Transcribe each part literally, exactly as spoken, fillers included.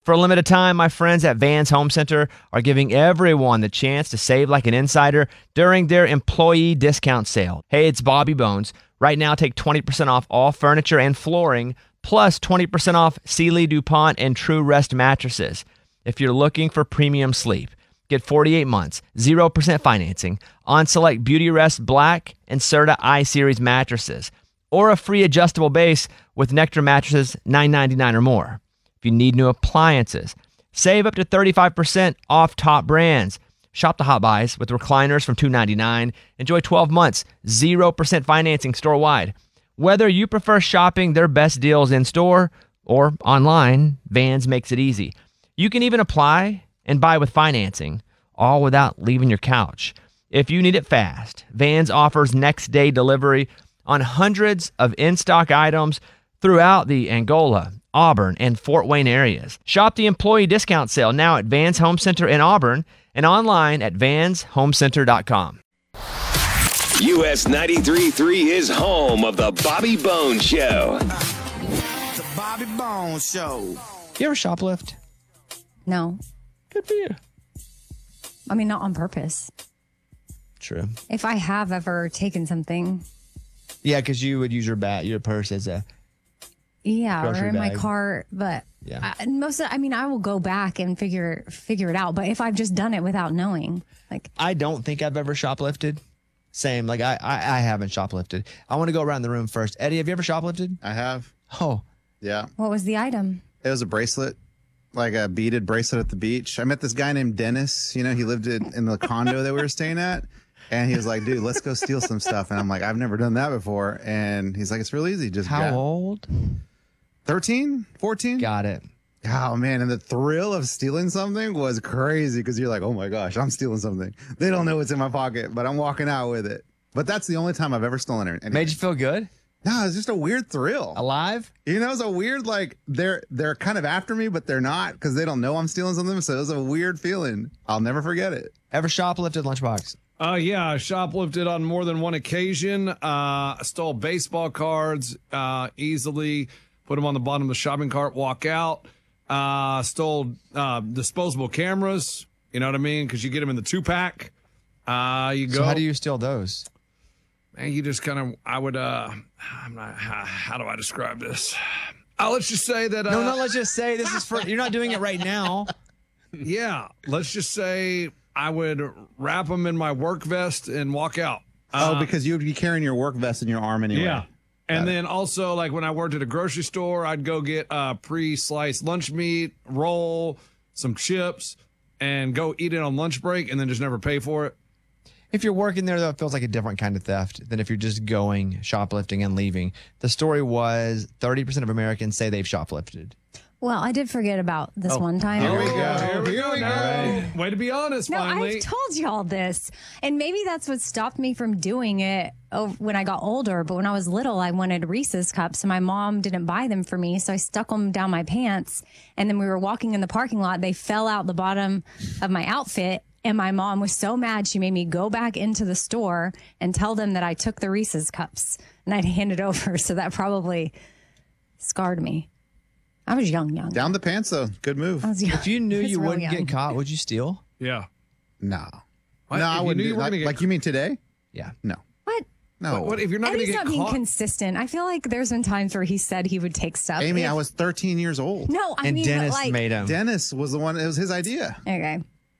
For a limited time, my friends at Vans Home Center are giving everyone the chance to save like an insider during their employee discount sale. Hey, it's Bobby Bones. Right now, take twenty percent off all furniture and flooring, plus twenty percent off Sealy, DuPont, and True Rest mattresses. If you're looking for premium sleep, get forty-eight months, zero percent financing on select Beauty Rest Black and Serta I-Series mattresses, or a free adjustable base with Nectar mattresses, nine ninety-nine or more. If you need new appliances, save up to thirty-five percent off top brands. Shop the Hot Buys with recliners from two ninety-nine. Enjoy twelve months, zero percent financing store-wide. Whether you prefer shopping their best deals in-store or online, Vans makes it easy. You can even apply and buy with financing, all without leaving your couch. If you need it fast, Vans offers next-day delivery on hundreds of in-stock items throughout the Angola, Auburn, and Fort Wayne areas. Shop the employee discount sale now at Vans Home Center in Auburn and online at vans home center dot com. U S ninety-three point three is home of the Bobby Bones Show. The Bobby Bones Show. You ever shoplift? No. Good for you. I mean, not on purpose. True. If I have ever taken something. Yeah, because you would use your bat, your purse as a Yeah, grocery or in my bag. car, but Yeah. I, most of, I mean, I will go back and figure figure it out. But if I've just done it without knowing, like I don't think I've ever shoplifted. Same, like I, I, I haven't shoplifted. I want to go around the room first. Eddie, have you ever shoplifted? I have. Oh, Yeah. what was the item? It was a bracelet, like a beaded bracelet at the beach. I met this guy named Dennis. You know, he lived in, in the condo that we were staying at. And he was like, dude, let's go steal some stuff. And I'm like, I've never done that before. And he's like, it's real easy. Just how grab- old? thirteen, fourteen? Got it. Oh, man. And the thrill of stealing something was crazy because you're like, oh, my gosh, I'm stealing something. They don't know what's in my pocket, but I'm walking out with it. But that's the only time I've ever stolen anything. Made you feel good? No, it's just a weird thrill. Alive? You know, it's a weird, like, they're they're kind of after me, but they're not because they don't know I'm stealing something. So it's a weird feeling. I'll never forget it. Ever shoplifted Lunchbox? Uh, yeah, I shoplifted on more than one occasion. Uh, I stole baseball cards uh, easily, put them on the bottom of the shopping cart, walk out. Uh, stole uh, disposable cameras, you know what I mean? Because you get them in the two-pack. Uh, you go. So how do you steal those? And you just kind of, I would, uh, I'm not, how, how do I describe this? Uh, let's just say that. Uh, No, no, let's just say this is for, you're not doing it right now. Yeah, let's just say I would wrap them in my work vest and walk out. Oh, because you would be carrying your work vest in your arm anyway. Yeah. And then also, like when I worked at a grocery store, I'd go get uh, pre-sliced lunch meat, roll, some chips, and go eat it on lunch break and then just never pay for it. If you're working there, though, it feels like a different kind of theft than if you're just going shoplifting and leaving. The story was thirty percent of Americans say they've shoplifted. Well, I did forget about this one time. Here we go. Here we go. Now. Way to be honest, No, finally. I've told you all this. And maybe that's what stopped me from doing it oh, when I got older. But when I was little, I wanted Reese's cups, and my mom didn't buy them for me. So I stuck them down my pants. And then we were walking in the parking lot. They fell out the bottom of my outfit. And my mom was so mad, she made me go back into the store and tell them that I took the Reese's cups. And I'd hand it over. So that probably scarred me. I was young, young. Down the pants, though. Good move. I was young. If you knew I was you real wouldn't young. get caught, would you steal? Yeah. No. What? No, If I you wouldn't. knew do- you weren't like, gonna get like you mean today? Yeah. No. What? No. What if you're not going to Eddie's get not being caught? consistent. I feel like there's been times where he said he would take stuff. Amy, If- I was thirteen years old. No, I And mean, Dennis like, made him. Dennis was the one. It was his idea. Okay.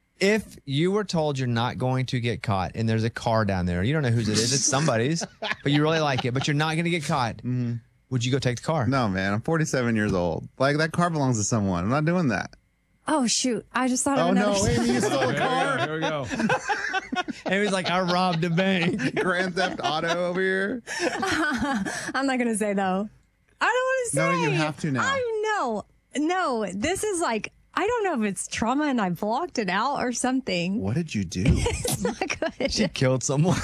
If you were told you're not going to get caught and there's a car down there, you don't know whose it is, it's somebody's, but you really like it, but you're not going to get caught, Mm-hmm. would you go take the car? No, man. I'm forty-seven years old. Like, that car belongs to someone. I'm not doing that. Oh, shoot. I just thought Oh, of no. another. Amy, you stole a Here we go. car. Here we go. And he was like, I robbed a bank. Grand Theft Auto over here. I'm not going to say, though. I don't want to say. No, you have to now. I know. No, this is like, I don't know if it's trauma and I blocked it out or something. What did you do? It's not good. She killed someone.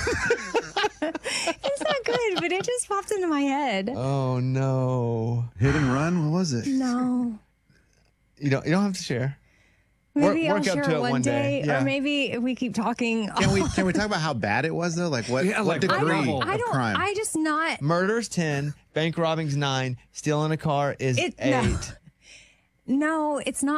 It's not good, but it just popped into my head. Oh, no. Hit and run? What was it? No. You don't, you don't have to share. Work- Maybe work I'll up share to it it one one day. day. Yeah. Or maybe if we keep talking. Can we can we talk about how bad it was though? Like what, Yeah, what like what degree level? I of don't, crime? I just not. Murder's ten, bank robbing's nine, stealing a car is It- eight. no. No, it's not.